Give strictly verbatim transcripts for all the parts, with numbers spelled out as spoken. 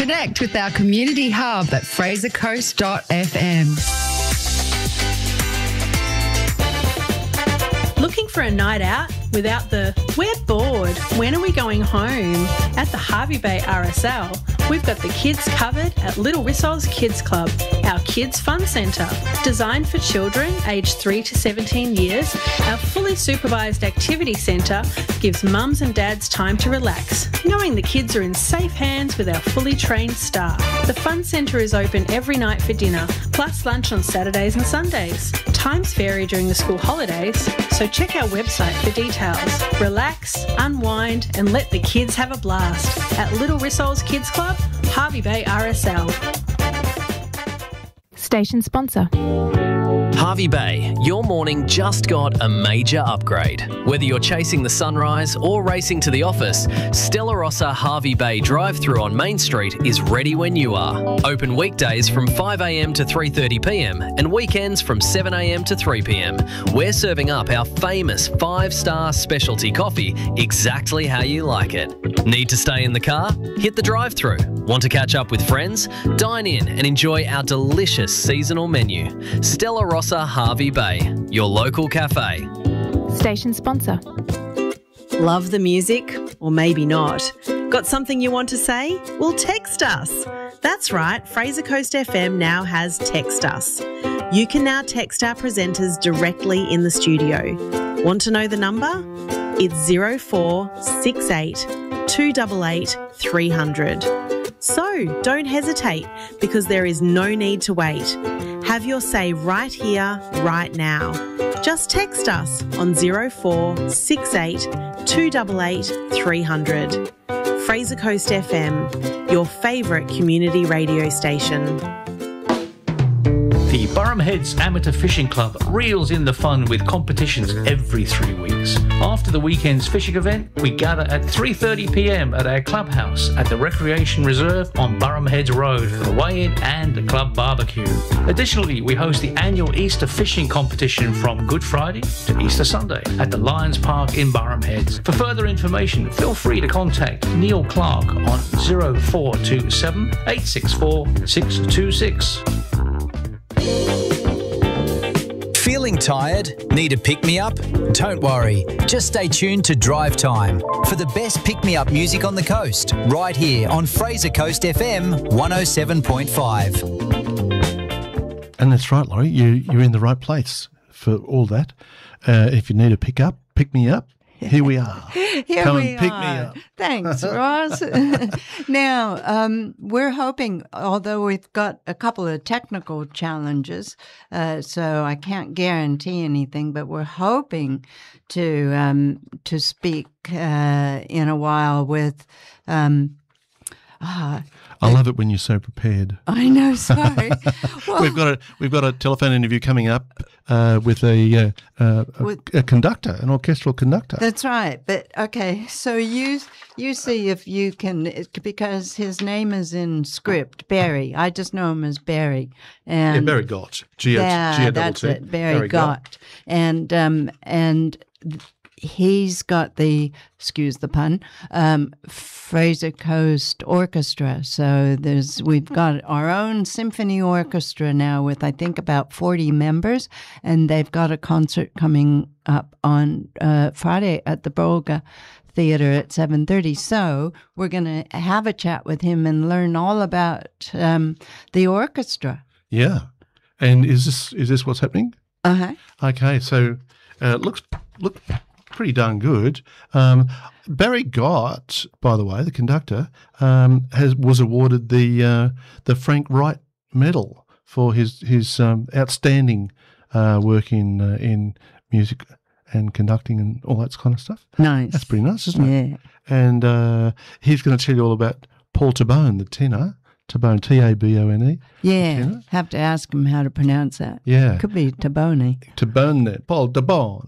Connect with our community hub at fraser coast dot f m. Looking for a night out without the "we're bored, when are we going home"? At the Hervey Bay R S L, we've got the kids covered at Little Rissol's Kids Club, our kids fun centre. Designed for children aged three to seventeen years, our fully supervised activity centre gives mums and dads time to relax, knowing the kids are in safe hands with our fully trained staff. The fun centre is open every night for dinner, plus lunch on Saturdays and Sundays. Times vary during the school holidays, so check our website for details. Relax, unwind and let the kids have a blast at Little Rissol's Kids Club, Hervey Bay R S L. Station sponsor. Hervey Bay, your morning just got a major upgrade. Whether you're chasing the sunrise or racing to the office, Stella Rossa Hervey Bay drive-through on Main Street is ready when you are. Open weekdays from five a m to three thirty p m and weekends from seven a m to three p m. We're serving up our famous five-star specialty coffee exactly how you like it. Need to stay in the car? Hit the drive-through. Want to catch up with friends? Dine in and enjoy our delicious seasonal menu. Stella Rossa Hervey Bay, your local cafe. Station sponsor. Love the music? Or maybe not. Got something you want to say? Well, text us. That's right, Fraser Coast F M now has Text Us. You can now text our presenters directly in the studio. Want to know the number? It's zero four six eight two eight eight three hundred. So don't hesitate, because there is no need to wait. Have your say right here, right now. Just text us on zero four six eight two eight eight three hundred. Fraser Coast F M, your favourite community radio station. The Burham Heads Amateur Fishing Club reels in the fun with competitions every three weeks. After the weekend's fishing event, we gather at three thirty p m at our clubhouse at the Recreation Reserve on Burham Heads Road for the weigh-in and the club barbecue. Additionally, we host the annual Easter fishing competition from Good Friday to Easter Sunday at the Lions Park in Burham Heads. For further information, feel free to contact Neil Clark on zero four two seven eight six four six two six. Feeling tired? Need a pick-me-up? Don't worry. Just stay tuned to Drive Time for the best pick-me-up music on the coast, right here on Fraser Coast F M one oh seven point five. And that's right, Laurie. You, you're in the right place for all that. Uh, if you need a pick-up, pick-me-up, here we are. Here Come we and pick are. me up. Thanks, Ross. Now, um, we're hoping, although we've got a couple of technical challenges, uh, so I can't guarantee anything, but we're hoping to um, to speak uh, in a while with. Um, uh, I love it when you're so prepared. I know, sorry. Well, we've got a we've got a telephone interview coming up uh, with a, uh, uh, a With- a conductor, an orchestral conductor. That's right. But okay, so you you see if you can, because his name is in script, Barry. I just know him as Barry. And yeah, Barry Gott. G- yeah, G- that's G- it, Barry, Barry Gott. Gott. And um and he's got the, excuse the pun, um, Fraser Coast Orchestra. So there's we've got our own symphony orchestra now with, I think, about forty members, and they've got a concert coming up on uh, Friday at the Bolga Theatre at seven thirty. So we're going to have a chat with him and learn all about um, the orchestra. Yeah. And is this is this what's happening? Uh-huh. Okay, so uh, looks look pretty darn good. Um, Barry Gott, by the way, the conductor, um, has was awarded the uh, the Frank Wright Medal for his his um, outstanding uh, work in uh, in music and conducting and all that kind of stuff. Nice. That's pretty nice, isn't it? Yeah. And uh, he's going to tell you all about Paul Tabone, the tenor. Tabone, T A B O N E. Yeah, Tenor. have to ask him how to pronounce that. Yeah. Could be Tabone. Tabone there, Paul Tabone.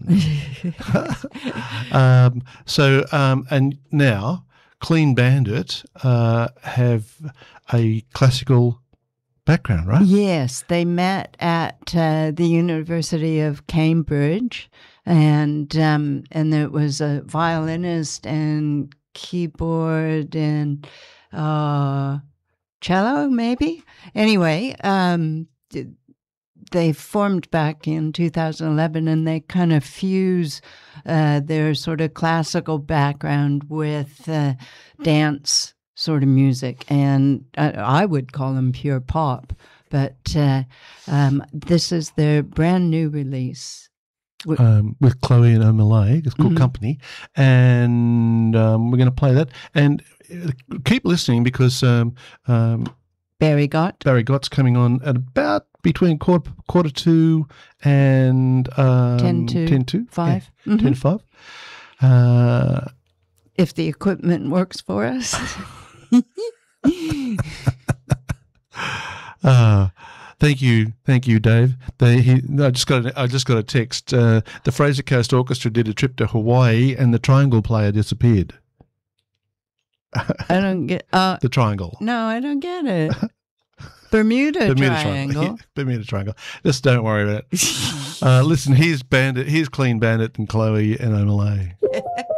um, so, um, and now Clean Bandit uh, have a classical background, right? Yes, they met at uh, the University of Cambridge, and um, and there was a violinist and keyboard and uh, cello, maybe. Anyway, um, they formed back in two thousand eleven, and they kind of fuse uh, their sort of classical background with uh, dance sort of music, and I, I would call them pure pop. But uh, um, this is their brand new release. Um, with Chloe and Omalay. It's called Mhm. Company. And um, we're going to play that. And uh, keep listening because um, um, Barry Gott. Barry Gott's coming on at about between quarter, quarter to and um, ten to ten to five. Yeah, Mhm. ten to five. Uh, If the equipment works for us. uh, thank you, thank you, Dave. They, he, I just got, a, I just got a text. Uh, the Fraser Coast Orchestra did a trip to Hawaii, and the triangle player disappeared. I don't get. Uh, The triangle. no, I don't get it. Bermuda, Bermuda Triangle. Triangle. Bermuda Triangle. Just don't worry about it. uh, listen, here's Bandit. Here's Clean Bandit and Chloe and Omalay.